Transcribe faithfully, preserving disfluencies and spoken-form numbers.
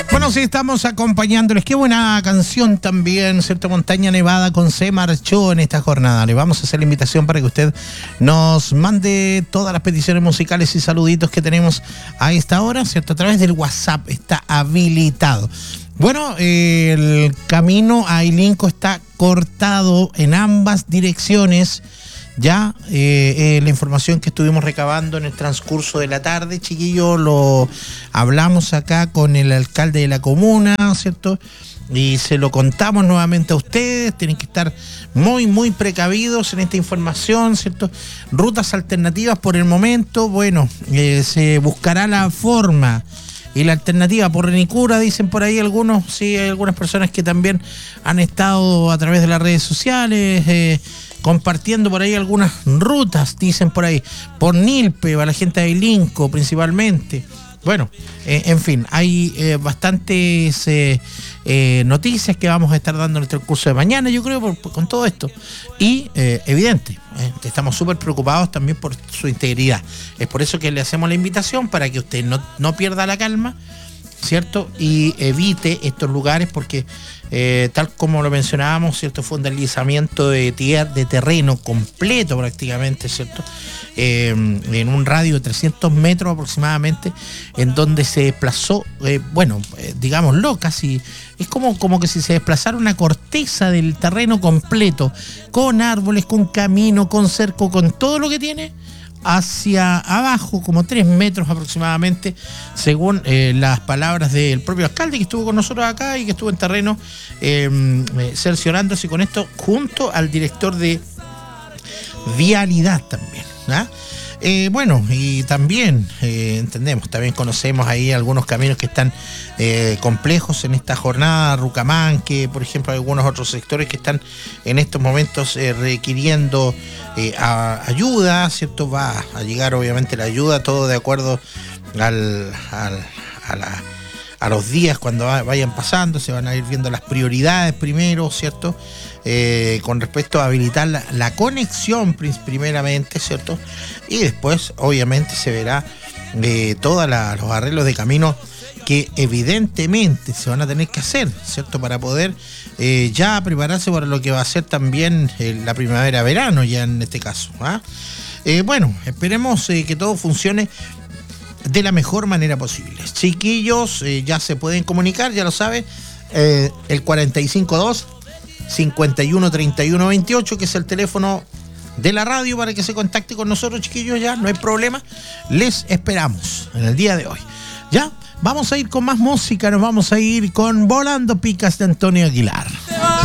Bueno, sí, estamos acompañándoles. Qué buena canción también, ¿cierto? Montaña Nevada con Se Marchó en esta jornada. Le vamos a hacer la invitación para que usted nos mande todas las peticiones musicales y saluditos que tenemos a esta hora, ¿cierto? A través del WhatsApp está habilitado. Bueno, eh, el camino a Ilinco está cortado en ambas direcciones. Ya, eh, eh, la información que estuvimos recabando en el transcurso de la tarde, chiquillos, lo hablamos acá con el alcalde de la comuna, ¿cierto? Y se lo contamos nuevamente a ustedes. Tienen que estar muy, muy precavidos en esta información, ¿cierto? Rutas alternativas por el momento, bueno, eh, se buscará la forma y la alternativa por Renicura, dicen por ahí algunos. Sí, hay algunas personas que también han estado a través de las redes sociales, eh, compartiendo por ahí algunas rutas, dicen por ahí, por Nilpe, para la gente de Ilinco principalmente. Bueno, eh, en fin, hay eh, bastantes eh, eh, noticias que vamos a estar dando en el curso de mañana, yo creo, por, por, con todo esto. Y, eh, evidente, eh, estamos súper preocupados también por su integridad. Es por eso que le hacemos la invitación para que usted no, no pierda la calma, ¿cierto? Y evite estos lugares porque, eh, tal como lo mencionábamos, ¿cierto? Fue un deslizamiento de tierra, de terreno completo prácticamente, ¿cierto? Eh, en un radio de trescientos metros aproximadamente, en donde se desplazó, eh, bueno, eh, digámoslo, casi, es como, como que si se desplazara una corteza del terreno completo, con árboles, con camino, con cerco, con todo lo que tiene, hacia abajo, como tres metros aproximadamente, según eh, las palabras del propio alcalde que estuvo con nosotros acá y que estuvo en terreno eh, eh, cerciorándose con esto, junto al director de vialidad también, ¿ah? Eh, bueno, y también eh, entendemos, también conocemos ahí algunos caminos que están eh, complejos en esta jornada, Rucamanque, por ejemplo, algunos otros sectores que están en estos momentos eh, requiriendo eh, a, ayuda, ¿cierto? Va a llegar obviamente la ayuda, todo de acuerdo al, al, a, la, a los días cuando vayan pasando, se van a ir viendo las prioridades primero, ¿cierto? Eh, con respecto a habilitar la, la conexión primeramente, ¿cierto? Y después obviamente se verá eh, todos los arreglos de camino que evidentemente se van a tener que hacer, ¿cierto? Para poder eh, ya prepararse para lo que va a ser también eh, la primavera-verano ya en este caso, ¿ah? Eh, bueno, esperemos eh, que todo funcione de la mejor manera posible. Chiquillos, eh, ya se pueden comunicar, ya lo saben, eh, el cuarenta y cinco dos cincuenta y uno treinta y uno veintiocho, que es el teléfono de la radio para que se contacte con nosotros, chiquillos, ya, no hay problema. Les esperamos en el día de hoy. Ya, vamos a ir con más música, nos vamos a ir con Volando Picas de Antonio Aguilar.